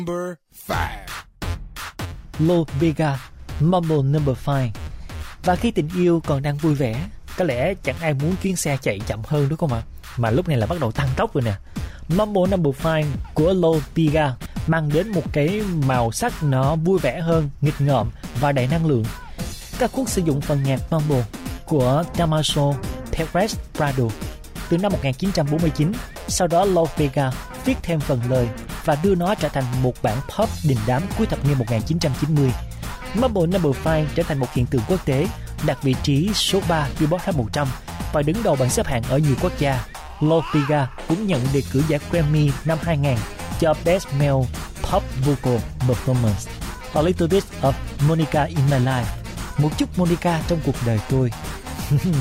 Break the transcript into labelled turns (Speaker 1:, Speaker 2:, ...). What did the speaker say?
Speaker 1: Number 5.
Speaker 2: Lou Bega, Mambo Number 5. Và khi tình yêu còn đang vui vẻ, có lẽ chẳng ai muốn chuyến xe chạy chậm hơn đúng không ạ? Mà lúc này là bắt đầu tăng tốc rồi nè. Mambo Number 5 của Lou Bega mang đến một cái màu sắc nó vui vẻ hơn, nghịch ngợm và đầy năng lượng. Ca khúc sử dụng phần nhạc mambo của Damaso Perez Prado từ năm 1949. Sau đó Lou Bega viết thêm phần lời và đưa nó trở thành một bản pop đình đám cuối thập niên 1990. Mambo Number 5 trở thành một hiện tượng quốc tế, đạt vị trí số 3 Billboard Hot 100 và đứng đầu bảng xếp hạng ở nhiều quốc gia. Lou Bega cũng nhận đề cử giải Grammy năm 2000 cho Best Male Pop Vocal Performance. A Little Bit of Monica in My Life, một chút Monica trong cuộc đời tôi.